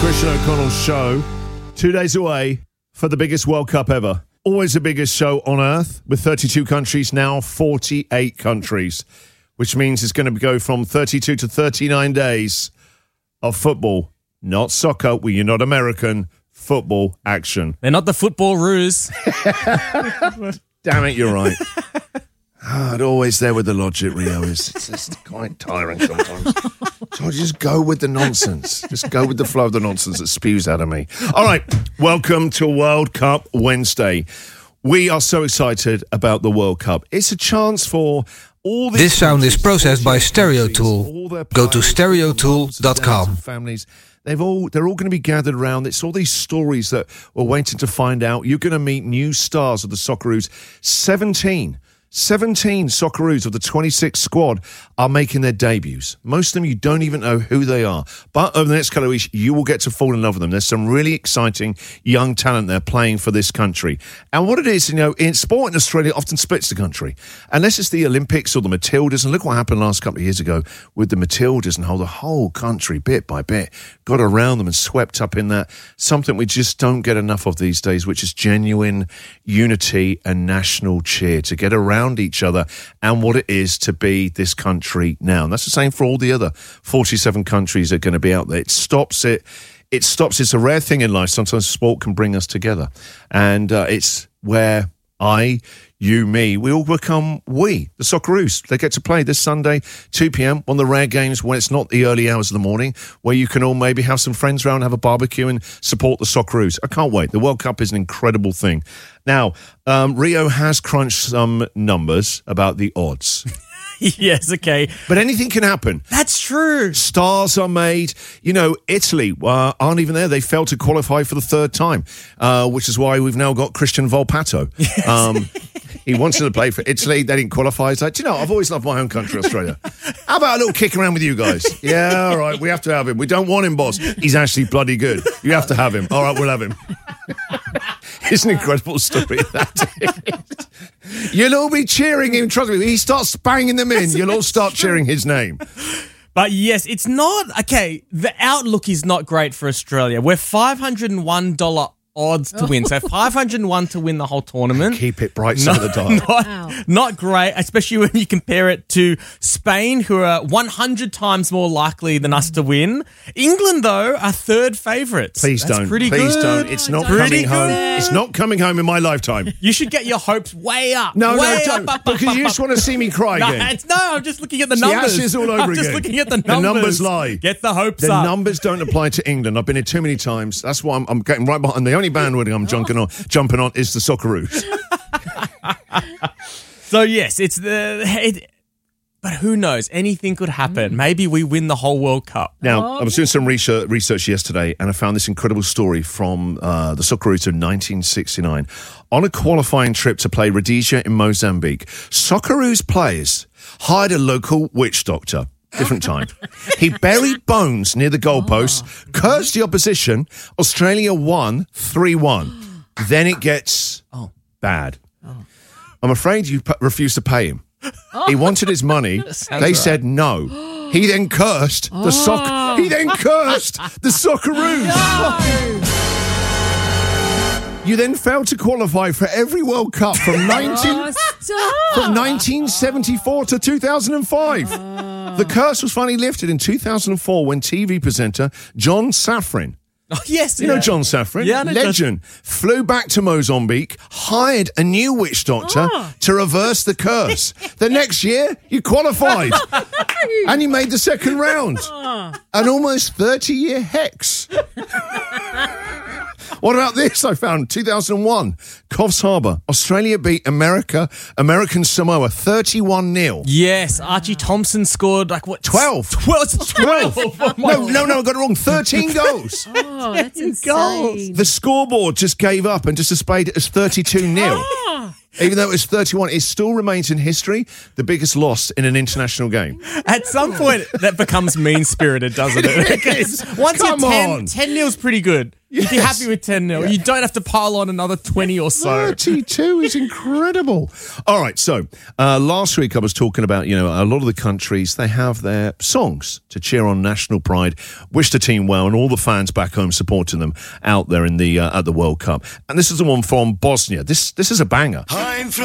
Christian O'Connell's show, 2 days away for the biggest World Cup ever. Always the biggest show on earth, with 32 countries, now 48 countries, which means it's going to go from 32 to 39 days of football, not soccer, well, you're not American, football action. They're not the football ruse. Damn it, you're right. Always there with the logic, Rio. It's just quite tiring sometimes. So I just go with the nonsense. Just go with the flow of the nonsense that spews out of me. All right, welcome to World Cup Wednesday. We are so excited about the World Cup. It's a chance for all these... This sound is processed by Stereotool. Go to stereotool.com. Families. They're all going to be gathered around. It's all these stories that we're waiting to find out. You're going to meet new stars of the Socceroos. 17 Socceroos of the 26 squad are making their debuts. Most of them you don't even know who they are. But over the next couple of weeks, you will get to fall in love with them. There's some really exciting young talent there playing for this country. And what it is, in sport in Australia often splits the country. Unless it's the Olympics or the Matildas. And look what happened last couple of years ago with the Matildas and how the whole country, bit by bit, got around them and swept up in that. Something we just don't get enough of these days, which is genuine unity and national cheer to get around each other and what it is to be this country now. And that's the same for all the other 47 countries that are going to be out there. It stops. It's a rare thing in life. Sometimes sport can bring us together. And it's where me, we all become the Socceroos. They get to play this Sunday, 2 p.m, one of the rare games when it's not the early hours of the morning, where you can all maybe have some friends around, have a barbecue and support the Socceroos. I can't wait. The World Cup is an incredible thing. Now, Rio has crunched some numbers about the odds. Yes, okay. But anything can happen. That's true. Stars are made. Italy aren't even there. They failed to qualify for the third time, which is why we've now got Christian Volpato. Yes. He wanted to play for Italy. They didn't qualify. He's like, I've always loved my own country, Australia. How about a little kick around with you guys? Yeah, all right. We have to have him. We don't want him, boss. He's actually bloody good. You have to have him. All right, we'll have him. It's an incredible story, that is. You'll all be cheering him. Trust me, when he starts banging them in, you'll all start cheering his name. But yes, it's not... Okay, the outlook is not great for Australia. We're $501 odds to win. So 501 to win the whole tournament. Keep it bright side of the dial. Not great, especially when you compare it to Spain, who are 100 times more likely than us to win. England, though, are third favourites. Please don't. Please don't. It's not coming home. It's not coming home in my lifetime. You should get your hopes way up. No, don't. Because you just want to see me cry again. No, I'm just looking at the numbers. The ashes all over I'm again. just looking at the numbers. The numbers lie. Get the hopes up. up. The numbers don't apply to England. I've been here too many times. That's why I'm getting right behind. The only bandwagon I'm jumping on is the Socceroos. So yes, but who knows? Anything could happen. Maybe we win the whole World Cup. Now, I was doing some research yesterday, and I found this incredible story from the Socceroos of 1969. On a qualifying trip to play Rhodesia in Mozambique, Socceroos players hired a local witch doctor. Different time. He buried bones near the goalposts, cursed the opposition. Australia won 3-1. Then it gets bad. I'm afraid you refused to pay him. He wanted his money. They said no. He then cursed the Socceroos. No. You then failed to qualify for every World Cup from 1974 to 2005. The curse was finally lifted in 2004 when TV presenter John Safran, you know John Safran, legend, flew back to Mozambique, hired a new witch doctor to reverse the curse. The next year, you qualified. And you made the second round. An almost 30-year hex. What about this? I found 2001, Coffs Harbour. Australia beat American Samoa 31-0. Yes, Archie Thompson scored 12. 12. No, I got it wrong. 13 goals. That's insane. The scoreboard just gave up and just displayed it as 32-0. Even though it was 31, it still remains in history the biggest loss in an international game. At some point, that becomes mean-spirited, doesn't it? Because once Come you're on. 10-0's pretty good. You'd be Yes. happy with 10-0. You don't have to pile on another 20 or so. 32 is incredible. All right, so last week I was talking about, a lot of the countries, they have their songs to cheer on national pride, wish the team well, and all the fans back home supporting them out there in the at the World Cup. And this is the one from Bosnia. This is a banger.